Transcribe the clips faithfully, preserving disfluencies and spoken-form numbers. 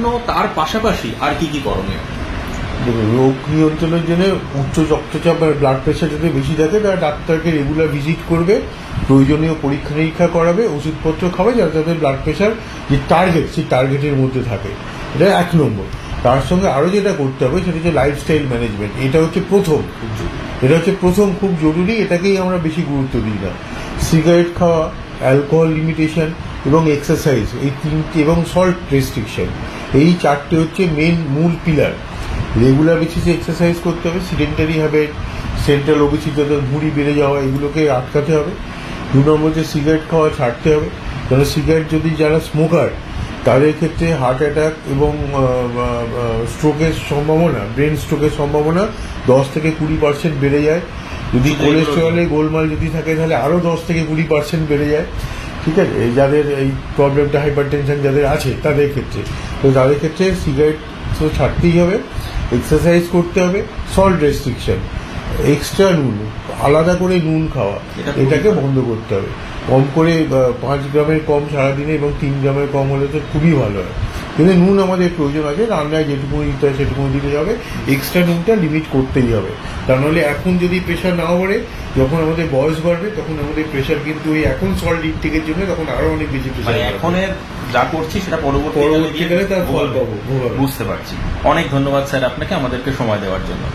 জন্য তার পাশাপাশি আর কি কি করণীয়? দেখুন, রোগ নিয়ন্ত্রণের জন্য উচ্চ রক্তচাপ বা ব্লাড প্রেশার যদি বেশি থাকে তারা ডাক্তারকে রেগুলার ভিজিট করবে, প্রয়োজনীয় পরীক্ষা নিরীক্ষা করাবে, ওষুধপত্র খাবে যাতে তাদের ব্লাড প্রেশার যে টার্গেট সেই টার্গেটের মধ্যে থাকে। এটা এক নম্বর। তার সঙ্গে আরও যেটা করতে হবে সেটা হচ্ছে লাইফস্টাইল ম্যানেজমেন্ট। এটা হচ্ছে প্রথম এটা হচ্ছে প্রথম খুব জরুরি, এটাকেই আমরা বেশি গুরুত্ব দিই না। সিগারেট খাওয়া, অ্যালকোহল লিমিটেশন এবং এক্সারসাইজ, এই তিনটে, এবং সল্ট রেস্ট্রিকশন, এই চারটে হচ্ছে মেন মূল পিলার। রেগুলার বেসিসে এক্সারসাইজ করতে হবে, সিডেন্টারি হ্যাবিট, সেন্ট্রাল ওবেসিটি, ভুঁড়ি বেড়ে যাওয়া, এগুলোকে আটকাতে হবে। দু নম্বর হচ্ছে সিগারেট খাওয়া ছাড়তে হবে, কারণ সিগারেট যদি যারা স্মোকার তাদের ক্ষেত্রে হার্ট অ্যাটাক এবং স্ট্রোকের সম্ভাবনা, ব্রেন স্ট্রোকের সম্ভাবনা দশ থেকে কুড়ি পার্সেন্ট বেড়ে যায়। যদি কোলেস্টেরলে গোলমাল যদি থাকে তাহলে আরও দশ থেকে কুড়ি পার্সেন্ট বেড়ে যায়। ঠিক আছে, যাদের এই প্রবলেমটা হাইপার টেনশন যাদের আছে তাদের ক্ষেত্রে, তো তাদের ক্ষেত্রে সিগারেট তো ছাড়তেই হবে, এক্সারসাইজ করতে হবে, সল্ট রেস্ট্রিকশন, এক্সট্রা নুন, আলাদা করে নুন খাওয়া, এটাকে বন্ধ করতে হবে। কম করে পাঁচ গ্রামের কম সারাদিনে এবং তিন গ্রামের কম হলে তো খুবই ভালো হয়। কিন্তু নুন আমাদের প্রয়োজন আছে, রান্নায় যেটুকু দিতে হয় সেটুকু দিতে হবে, এক্সট্রা নুনটা লিমিট করতেই হবে। তা নাহলে এখন যদি প্রেশার না বাড়ে, যখন আমাদের বয়স বাড়বে তখন আমাদের প্রেশার কিন্তু ওই এখন সল্ট ইনটেকের জন্য তখন আরো অনেক বেশি প্রেশার, এখন যা করছি সেটা পরবর্তীকালে তার ফল পাবো। বুঝতে পারছি। অনেক ধন্যবাদ স্যার আপনাকে আমাদেরকে সময় দেওয়ার জন্য।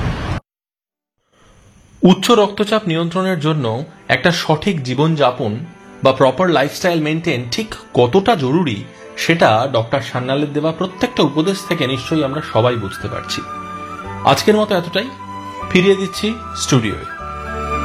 উচ্চ রক্তচাপ নিয়ন্ত্রণের জন্য একটা সঠিক জীবনযাপন বা প্রপার লাইফস্টাইল মেনটেন ঠিক কতটা জরুরি সেটা ডক্টর সান্যালের দেওয়া প্রত্যেকটা উপদেশ থেকে নিশ্চয়ই আমরা সবাই বুঝতে পারছি। আজকের মতো এতটাই, ফিরিয়ে দিচ্ছি স্টুডিওয়ে।